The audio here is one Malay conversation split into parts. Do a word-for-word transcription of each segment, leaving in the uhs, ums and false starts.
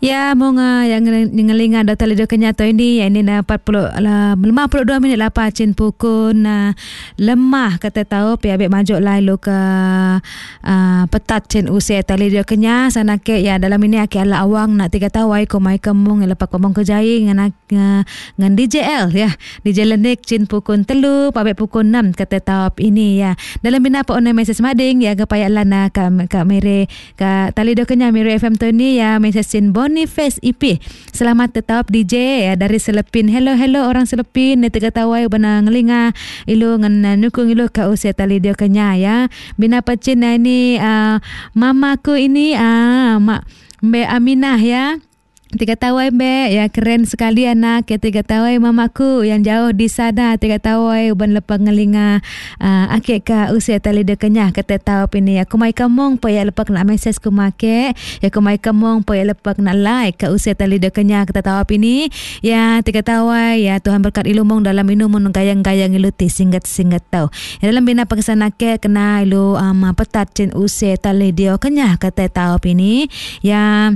Ya, monga yang ngelinga data lido kenyato ini ya ini na empat puluh lima puluh dua minit lapa cin pukun na lemah kata tahu pi abek maju lai lo ke uh, petat cin usia tali lido kenya sana ke ya dalam ini aki ala awang nak tiga tawai ko mai kemung lepak komong kejai ngan ngan D J L ya D J Lenik cin pukun telu abek pukun enam kata tahu ini ya dalam bina pa onai message mading ya gapaya lana ka ka mere ka tali lido kenya mere F M tu ni ya message cin bon Boniface I P. Selamat tetap D J ya dari Selepin. Hello hello orang Selepin. Ni tiga tawai bana ngelinga ilu ngan nukung ilu ka usia tali dia kenya ya. Bina pacin ini uh, mamaku ini ah uh, mak Mbak Aminah ya. Tiga tawai Mbak ya keren sekali anak ya tiga tawai mamaku yang jauh di sana tiga tawai uban lepas ngelinga uh, akik ka usia tali de kenyah kata tahu ini ya kumai kamong pa ya lepas nak message ku make ya kumai kamong pa ya lepas nak like ka usia tali de kenyah kata tahu ini ya tiga tawai ya Tuhan berkat ilu mong dalam inu mun gayang-gayang ilu ti singgat-singgat tahu ya dalam bina pakisana ke kena ilu um, petat cin usia tali dia kenyah kata tahu ini ya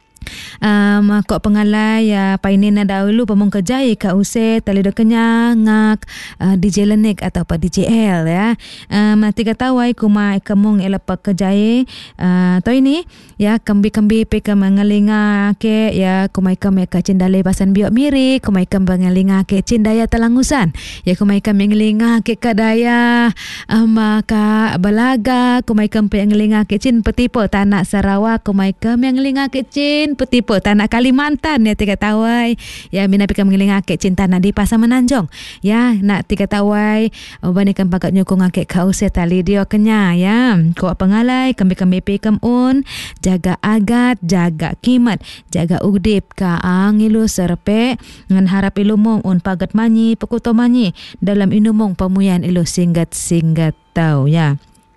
Um, kok pengalai ya painin ada dahulu pemong kejai ka use tali do kenya ngak uh, D J Lenik atau pa D J L ya um, tiga tawai kuma kemong elapak kejai uh, to ini ya kambi-kambi pe ka mangalinga ke ya kumai kami ka cindale basan biok miri kumai kam mangalinga ke cindaya talangusan ya kumai kam mangalinga ke kadaya um, ka balaga kumai kam pe mangalinga ke cin petipo tanah Sarawak kumai kam mangalinga ke cin petipo tanah Kalimantan ya tiga tawai ya mina pika mengiling akik cinta nak di Pasar Menanjung ya nak tiga tawai ubanikan pakat nyukung akik kau setali dia kenya ya ko pengalai kami-kami pikam un jaga agat jaga kimat jaga udip ka angilu serpe ngan harap ilu mong un pagat manyi pekuto manyi dalam inumong pamuyan ilu singgat-singgat tau ya.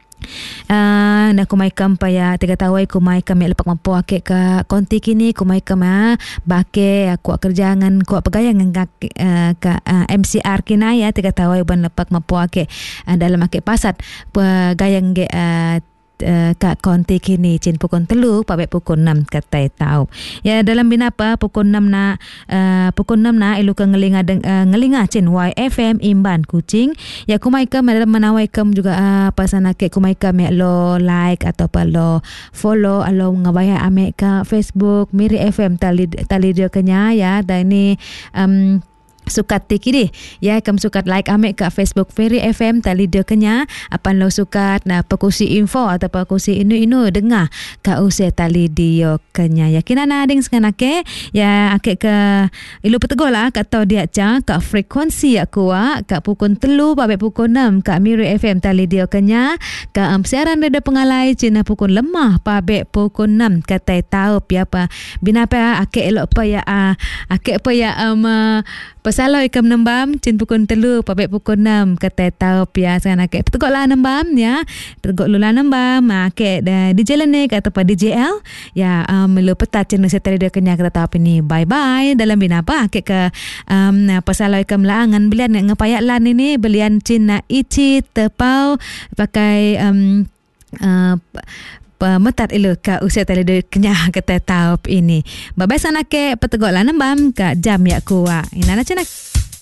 Uh, na kumai kam pa ya tiga tawai kumai kam ya lepak mampu akik ka konti kini kumai kam ya bake aku kerja ngan ku pegaya ngan uh, ka uh, M C R kina ya tiga tawai ban lepak mampu akik uh, dalam akik pasat pegaya nge uh, Uh, kak konti kini cin pukul telu pabek pukul enam kata tahu ya dalam bina apa pukul enam na uh, pukul enam na ilu ke ngelinga uh, ngelinga cin Y F M Imban Kuching ya kumai kam dalam menawai kam juga uh, pasana ke kumai kam ya lo like atau pa lo follow alo ngabaya ame ka Facebook Miri F M tali tali dia kenya ya dan ini um, sukat tiki deh ya kam sukat like ame kat Facebook Ferry F M tali dia kenya apan lo sukat na pekusi info atau pekusi inu-inu dengar ka usia tali dia kenya ya kina na ading sekana ke ya akik ke ilu petegoh lah kat tau dia ca kat frekuensi aku wa kat pukul telu pabek pukul enam kat Miri F M tali dia kenya kat um, siaran reda pengalai cina pukul lemah pabek pukul enam kata tahu pi apa bina pa akik elok pa ya uh, akik pa ya um, uh, Pasalo ikam nembam cin pukul telu pabek pukul enam kata tahu pia sana ke petegok lah nembam ya petegok lula nembam ke D J Lenik atau pa D J L ya um, lu petat cin setari dia kenya kata tahu ini bye bye dalam bina apa ke ke um, pasalo ikam laangan belian ngapayak lan ini belian cin na ici tepau pakai um, uh, pemetat ilu ka usia tali de kenyah kata tahu ini. Babay sana ke petegok lah nembam ka jam ya kuwa. Ina na cinak.